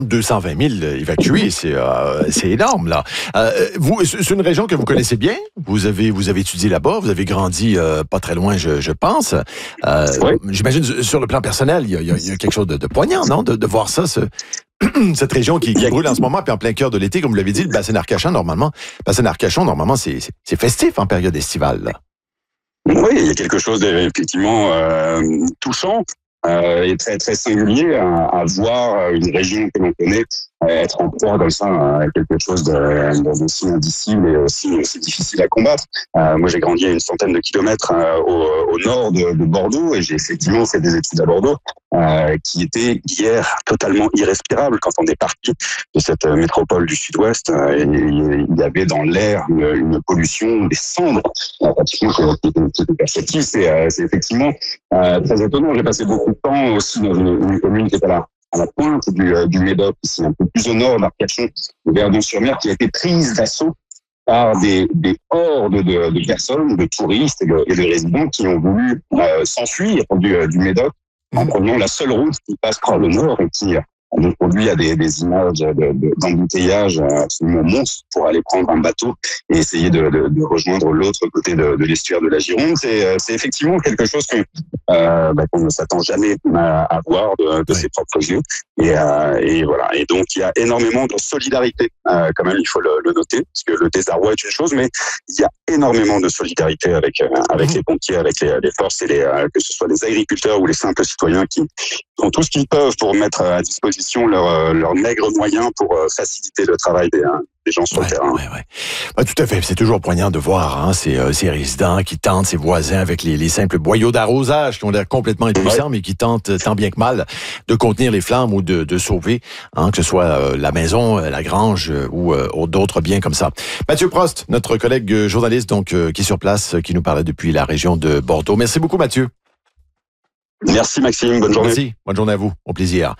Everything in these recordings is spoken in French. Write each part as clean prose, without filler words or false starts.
220 000 évacués, c'est énorme, là. C'est une région que vous connaissez bien. Vous avez étudié là-bas, vous avez grandi pas très loin, je pense. Oui. J'imagine, sur le plan personnel, il y a quelque chose de poignant, non? De voir ça, cette région qui brûle en ce moment, puis en plein cœur de l'été, comme vous l'avez dit, le bassin d'Arcachon, normalement, c'est festif en période estivale, là. Oui, il y a quelque chose d'effectivement touchant et très très singulier à voir une région que l'on connaît être en proie comme ça à quelque chose d'aussi indicible et aussi difficile à combattre. Moi, j'ai grandi à une centaine de kilomètres au nord de Bordeaux et j'ai effectivement fait des études à Bordeaux qui étaient hier totalement irrespirables quand on est parti de cette métropole du Sud-Ouest. Il y avait dans l'air une pollution, des cendres pratiquement qui étaient perceptibles. C'est effectivement très étonnant. J'ai passé beaucoup de temps aussi dans une commune qui est à la pointe du Médoc, ici un peu plus au nord d'Arcachon, de Verdon-sur-Mer, qui a été prise d'assaut par des hordes de personnes, de touristes et de résidents qui ont voulu s'enfuir du Médoc en prenant la seule route qui passe par le nord et qui nous conduit à des images d'embouteillage absolument monstres pour aller prendre un bateau et essayer de rejoindre l'autre côté de l'estuaire de la Gironde. C'est effectivement quelque chose qu'on ne s'attend jamais à voir de ses propres yeux. Et voilà. Et donc, il y a énormément de solidarité, quand même, il faut le noter, parce que le désarroi est une chose, mais il y a énormément de solidarité avec les pompiers, avec les forces, que ce soit les agriculteurs ou les simples citoyens qui font tout ce qu'ils peuvent pour mettre à disposition leurs maigres moyens pour faciliter le travail des gens sur le terrain. Ouais, tout à fait. C'est toujours poignant de voir ces résidents qui tentent, ces voisins avec les simples boyaux d'arrosage qui ont l'air complètement impuissants, mais qui tentent tant bien que mal de contenir les flammes ou de sauver, que ce soit la maison, la grange ou d'autres biens comme ça. Mathieu Prost, notre collègue journaliste qui est sur place, qui nous parlait depuis la région de Bordeaux. Merci beaucoup, Mathieu. Merci Maxime, bonne journée. Merci, bonne journée à vous, au plaisir.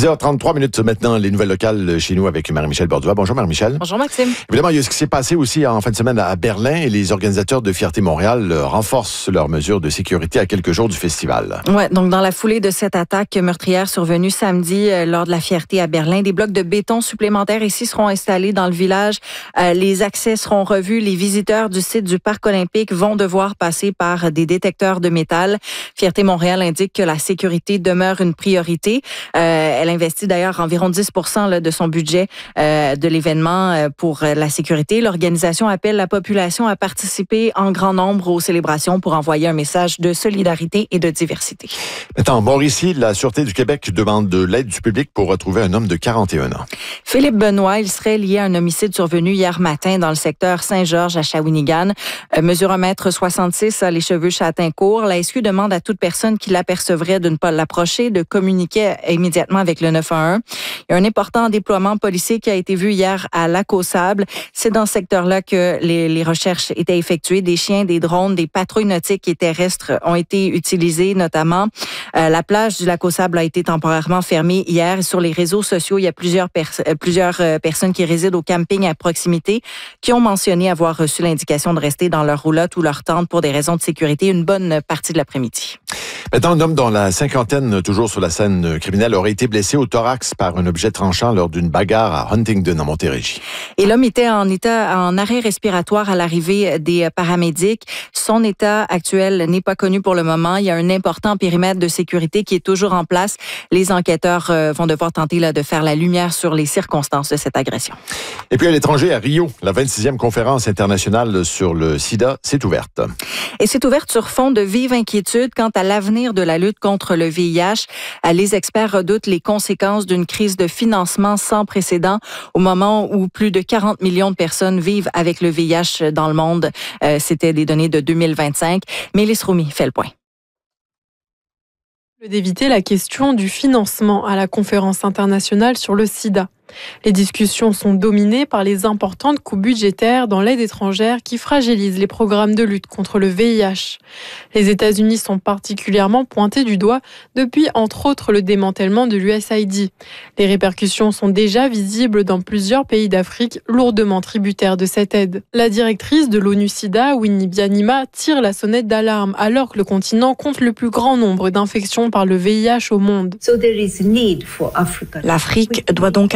6h33 maintenant, les nouvelles locales chez nous avec Marie-Michel Borduas. Bonjour Marie-Michel. Bonjour Maxime. Évidemment, il y a ce qui s'est passé aussi en fin de semaine à Berlin et les organisateurs de Fierté Montréal renforcent leurs mesures de sécurité à quelques jours du festival. Ouais, donc dans la foulée de cette attaque meurtrière survenue samedi lors de la Fierté à Berlin, des blocs de béton supplémentaires ici seront installés dans le village. Les accès seront revus. Les visiteurs du site du Parc olympique vont devoir passer par des détecteurs de métal. Fierté Montréal indique que la sécurité demeure une priorité. Elle investit d'ailleurs environ 10% de son budget de l'événement pour la sécurité. L'organisation appelle la population à participer en grand nombre aux célébrations pour envoyer un message de solidarité et de diversité. Maintenant, Mauricie, la Sûreté du Québec demande de l'aide du public pour retrouver un homme de 41 ans. Philippe Benoît, il serait lié à un homicide survenu hier matin dans le secteur Saint-Georges à Shawinigan. Mesure 1,66 m, les cheveux châtain courts. La SQ demande à toute personne qui l'apercevrait de ne pas l'approcher, de communiquer immédiatement avec le 911. Il y a un important déploiement policier qui a été vu hier à Lac-aux-Sables. C'est dans ce secteur-là que les recherches étaient effectuées. Des chiens, des drones, des patrouilles nautiques et terrestres ont été utilisées notamment. La plage du Lac-aux-Sables a été temporairement fermée hier. Sur les réseaux sociaux, il y a plusieurs personnes qui résident au camping à proximité qui ont mentionné avoir reçu l'indication de rester dans leur roulotte ou leur tente pour des raisons de sécurité une bonne partie de l'après-midi. Maintenant, un homme dans la cinquantaine, toujours sur la scène criminelle, aurait été blessé au thorax par un objet tranchant lors d'une bagarre à Huntingdon, en Montérégie. Et l'homme était en arrêt respiratoire à l'arrivée des paramédics. Son état actuel n'est pas connu pour le moment. Il y a un important périmètre de sécurité qui est toujours en place. Les enquêteurs vont devoir tenter de faire la lumière sur les circonstances de cette agression. Et puis à l'étranger, à Rio, la 26e conférence internationale sur le sida s'est ouverte. Et c'est ouverte sur fond de vive inquiétude quant à l'avenir de la lutte contre le VIH. Les experts redoutent les conséquences d'une crise de financement sans précédent au moment où plus de 40 millions de personnes vivent avec le VIH dans le monde. C'était des données de 2025. Mélisse Roumi fait le point. D'éviter la question du financement à la conférence internationale sur le sida. Les discussions sont dominées par les importantes coupes budgétaires dans l'aide étrangère qui fragilisent les programmes de lutte contre le VIH. Les États-Unis sont particulièrement pointés du doigt depuis, entre autres, le démantèlement de l'USAID. Les répercussions sont déjà visibles dans plusieurs pays d'Afrique lourdement tributaires de cette aide. La directrice de l'ONU-SIDA, Winnie Byanyima, tire la sonnette d'alarme alors que le continent compte le plus grand nombre d'infections par le VIH au monde. L'Afrique doit donc